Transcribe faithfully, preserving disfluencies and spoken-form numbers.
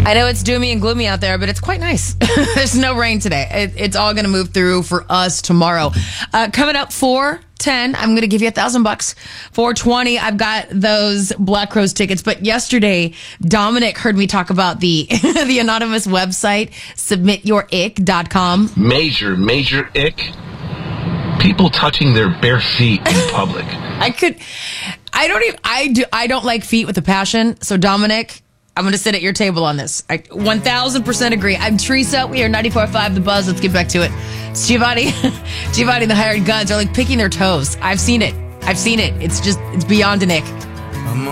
I know it's doomy and gloomy out there, but it's quite nice. There's no rain today. It, it's all going to move through for us tomorrow. Uh, coming up four ten, I'm going to give you a thousand bucks. four twenty, I've got those Black Crowes tickets. But yesterday, Dominic heard me talk about the the anonymous website, submit your ick dot com. Major, major ick. People touching their bare feet in public. I could, I don't even, I do, I don't like feet with a passion. So Dominic, I'm going to sit at your table on this. I one thousand percent agree. I'm Teresa. We are ninety-four point five The Buzz. Let's get back to it. It's Giovanni. Giovanni and the Hired Guns are like picking their toes. I've seen it. I've seen it. It's just, it's beyond an ick.